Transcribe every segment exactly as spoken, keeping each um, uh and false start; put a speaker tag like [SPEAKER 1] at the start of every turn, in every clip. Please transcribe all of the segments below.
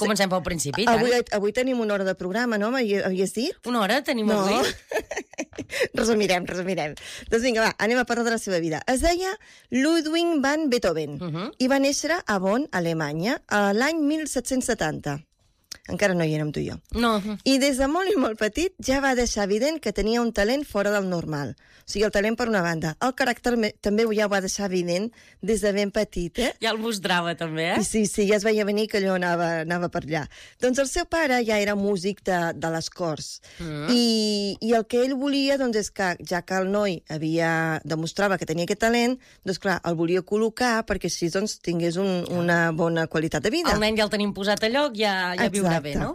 [SPEAKER 1] comencem pel principi,
[SPEAKER 2] avui, avui tenim una hora de programa, no? Havies dit?
[SPEAKER 1] Una hora tenim
[SPEAKER 2] no.
[SPEAKER 1] avui?
[SPEAKER 2] resumirem, resumirem. Doncs vinga, va, anem a parlar de la seva vida. Es deia Ludwig van Beethoven uh -huh. i va néixer a Bonn, Alemanya, l'any mil set-cents setanta. Encara no hi érem tu i jo.
[SPEAKER 1] No.
[SPEAKER 2] I des de molt i molt petit ja va deixar evident que tenia un talent fora del normal. O sigui, el talent per una banda. El caràcter també ja ho va deixar evident des de ben petit, eh?
[SPEAKER 1] Ja el mostrava, també, eh?
[SPEAKER 2] I sí, sí, ja es veia venir que allò anava, anava per allà. Doncs el seu pare ja era músic de, de les corts. Mm. I, I el que ell volia, doncs, és que, ja que el noi havia demostrava que tenia aquest talent, doncs, clar, el volia col·locar perquè així, doncs, tingués un, una bona qualitat de vida.
[SPEAKER 1] El nen ja el tenim posat a lloc, ja, ja viurà bé, no?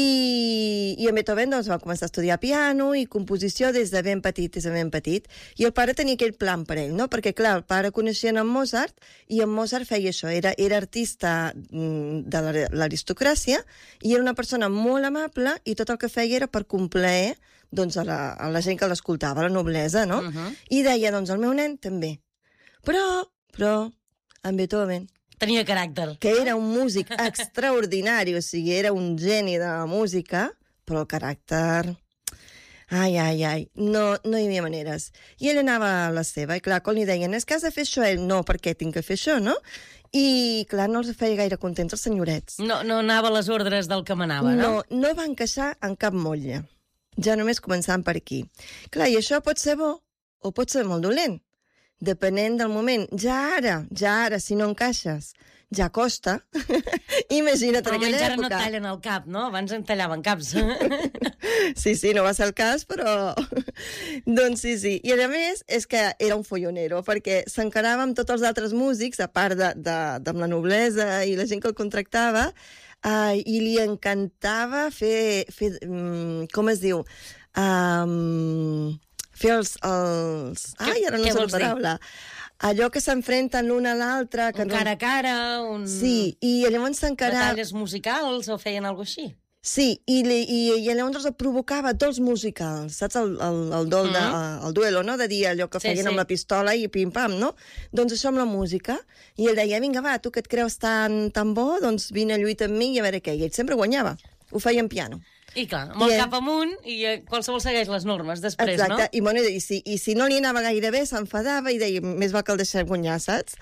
[SPEAKER 2] I, i en Beethoven doncs, va començar a estudiar piano i composició des de ben petit, des de ben petit. I el pare tenia aquell plan per ell, no? Perquè, clar, el pare coneixia en Mozart i en Mozart feia això, era, era artista de l'aristocràcia i era una persona molt amable i tot el que feia era per complaer doncs, a, la, a la gent que l'escoltava, la noblesa, no? Uh -huh. I deia, doncs, el meu nen també. Però, però, en Beethoven...
[SPEAKER 1] Tenia caràcter.
[SPEAKER 2] Que era un músic extraordinari, o sigui, era un geni de la música, però el caràcter... Ai, ai, ai, no, no hi havia maneres. I ell anava a la seva, i clar, quan li deien, és que has de fer això, ell, no, perquè tinc que fer això, no? I, clar, no els feia gaire contents els senyorets.
[SPEAKER 1] No, no anava a les ordres del que manava, no?
[SPEAKER 2] No, no va encaixar en cap motlle. Ja només començant per aquí. Clar, i això pot ser bo o pot ser molt dolent. Depenent del moment. Ja ara, ja ara, si no encaixes, ja costa. Imagina't en aquella època.
[SPEAKER 1] Però no tallen el cap, no? Abans en tallaven caps.
[SPEAKER 2] Sí, sí, no va ser el cas, però... doncs sí, sí. I a més, és que era un follonero, perquè s'encarava amb tots els altres músics, a part de, de, de la noblesa i la gent que el contractava, uh, i li encantava fer... fer um, com es diu? Um, fer els... els... Ai, ara no sé la paraula. Allò que s'enfrenten l'un a l'altre...
[SPEAKER 1] Un cara a cara, un...
[SPEAKER 2] Sí, i llavors s'encarava...
[SPEAKER 1] Batalles musicals o feien alguna cosa així?
[SPEAKER 2] Sí, i, i, i llavors el provocava dolç musicals, saps? El, el, el, dol de, mm. el duelo, no? De dir allò que feien sí, sí. amb la pistola i pim-pam, no? Doncs això amb la música. I ell deia, vinga, va, tu que et creus tan, tan bo, doncs vine a lluitar amb mi i a veure què. I ell sempre guanyava. Ho feia en piano.
[SPEAKER 1] I clar, amb el I cap amunt i qualsevol segueix les normes després,
[SPEAKER 2] exacte. No?
[SPEAKER 1] Exacte,
[SPEAKER 2] I, bueno, i, si, i si no li anava gaire bé, s'enfadava i deia, més val que el deixem guanyar, saps?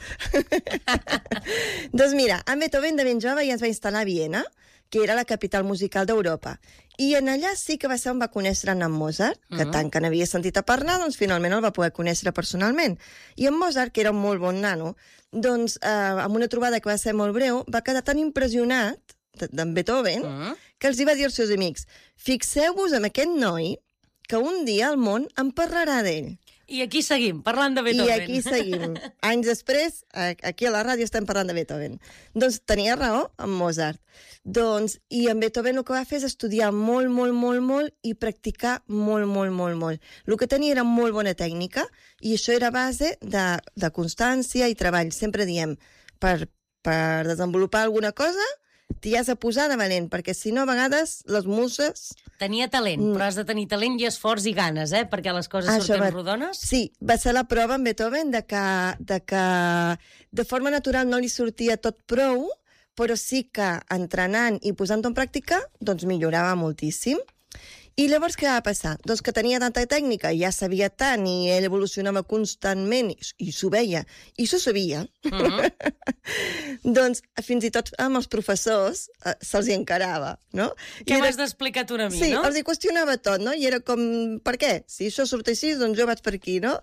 [SPEAKER 2] Doncs mira, en Beethoven de ben jove ja es va instal·lar a Viena, que era la capital musical d'Europa. I en allà sí que va ser on va conèixer en Mozart, que uh -huh. tant que n'havia sentit a parlar, doncs finalment el va poder conèixer personalment. I en Mozart, que era un molt bon nano, doncs eh, amb una trobada que va ser molt breu, va quedar tan impressionat d'en Beethoven, uh -huh. que els hi va dir als seus amics, fixeu-vos en aquest noi que un dia el món en parlarà d'ell.
[SPEAKER 1] I aquí seguim, parlant de Beethoven.
[SPEAKER 2] I aquí seguim. Anys després, aquí a la ràdio estem parlant de Beethoven. Doncs tenia raó amb Mozart. Doncs, i en Beethoven el que va fer és estudiar molt, molt, molt, molt i practicar molt, molt, molt, molt. El que tenia era molt bona tècnica i això era base de, de constància i treball. Sempre diem, per, per desenvolupar alguna cosa, t'hi has de posar de valent, perquè si no, a vegades, les muses...
[SPEAKER 1] Tenia talent, mm. però has de tenir talent i esforç i ganes, eh?, perquè les coses Això surten va... rodones.
[SPEAKER 2] Sí, va ser la prova en Beethoven de que, de que de forma natural no li sortia tot prou, però sí que entrenant i posant-ho en pràctica, doncs millorava moltíssim. I llavors què va passar? Doncs que tenia tanta tècnica, ja sabia tant, i ell evolucionava constantment, i, i s'ho veia, i s'ho sabia. Uh -huh. Doncs fins i tot amb els professors eh, se'ls hi encarava, no?
[SPEAKER 1] Què m'has d'explicar tu a mi,
[SPEAKER 2] sí,
[SPEAKER 1] no?
[SPEAKER 2] Sí, els hi qüestionava tot, no? I era com, per què? Si això surt així, doncs jo vaig per aquí, no?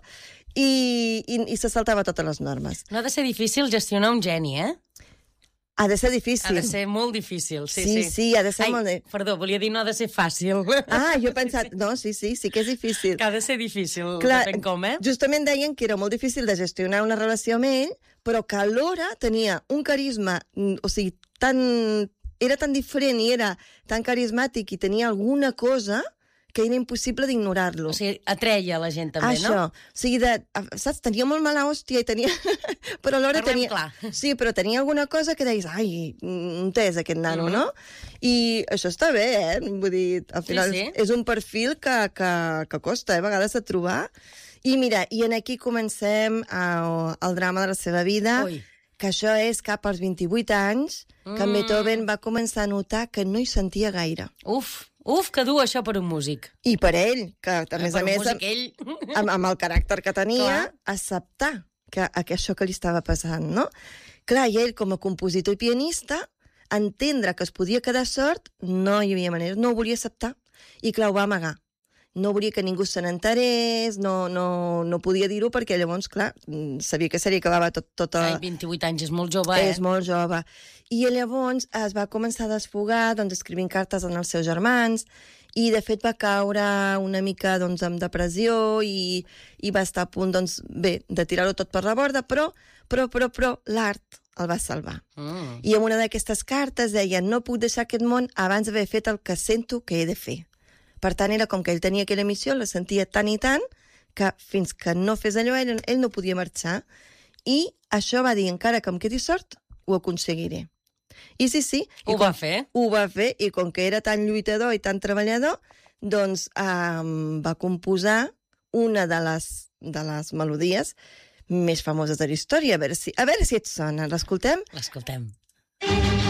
[SPEAKER 2] I, i, i se saltava totes les normes.
[SPEAKER 1] No ha de ser difícil gestionar un geni, eh?
[SPEAKER 2] Ha de ser difícil.
[SPEAKER 1] Ha de ser molt difícil, sí,
[SPEAKER 2] sí. Sí, sí, ha de ser
[SPEAKER 1] Ai,
[SPEAKER 2] molt... De...
[SPEAKER 1] Perdó, volia dir no ha de ser fàcil.
[SPEAKER 2] Ah, jo he pensat... No, sí, sí, sí que és difícil.
[SPEAKER 1] Que ha de ser difícil,
[SPEAKER 2] Clar,
[SPEAKER 1] depèn com, eh?
[SPEAKER 2] Justament deien que era molt difícil de gestionar una relació amb ell, però que alhora tenia un carisma, o sigui, tan... era tan diferent i era tan carismàtic i tenia alguna cosa que era impossible d'ignorar-lo.
[SPEAKER 1] O sigui, atreia la gent també,
[SPEAKER 2] Això.
[SPEAKER 1] no?
[SPEAKER 2] Això, o sigui, de, saps, tenia molt mala hòstia i tenia... però alhora
[SPEAKER 1] Parlem
[SPEAKER 2] tenia...
[SPEAKER 1] clar.
[SPEAKER 2] Sí, però tenia alguna cosa que deies, ai, entès aquest nano,
[SPEAKER 1] Mm-hmm.
[SPEAKER 2] no? I això està bé, eh? Vull dir, al final
[SPEAKER 1] Sí, sí.
[SPEAKER 2] és un perfil que, que, que costa, eh, a vegades, de trobar. I mira, i en aquí comencem el, el drama de la seva vida,
[SPEAKER 1] Ui.
[SPEAKER 2] que això és cap als vint-i-vuit anys, que mm. Beethoven va començar a notar que no hi sentia gaire.
[SPEAKER 1] Uf, uf, que dur això per un músic.
[SPEAKER 2] I per ell, que a més a més,
[SPEAKER 1] músic, ell...
[SPEAKER 2] amb, amb el caràcter que tenia,
[SPEAKER 1] Clar.
[SPEAKER 2] acceptar que, que això que li estava passant, no? Clar, i ell, com a compositor i pianista, entendre que es podia quedar sord, no hi havia manera, no ho volia acceptar. I clar, ho va amagar. No volia que ningú se n'enterés, no, no, no podia dir-ho perquè llavors, clar, sabia que seria acabava tot... tot a...
[SPEAKER 1] Ai, vint-i-vuit anys és molt jove, eh?
[SPEAKER 2] És molt jove. I llavors es va començar a desfogar, doncs, escrivint cartes als seus germans, i de fet va caure una mica doncs, amb depressió i, i va estar a punt, doncs, bé, de tirar-ho tot per la borda, però, però, però, però l'art el va salvar. Mm. I en una d'aquestes cartes deia: no puc deixar aquest món abans d'haver fet el que sento que he de fer. Per tant, era com que ell tenia aquella missió, la sentia tant i tant, que fins que no fes allò, ell, ell no podia marxar. I això va dir: encara que em quedi sort, ho aconseguiré. I sí, sí.
[SPEAKER 1] Ho
[SPEAKER 2] com,
[SPEAKER 1] va fer.
[SPEAKER 2] Ho va fer, i com que era tan lluitador i tan treballador, doncs um, va composar una de les, de les melodies més famoses de la història. A veure si, a veure si et sona. L'escoltem?
[SPEAKER 1] L'escoltem.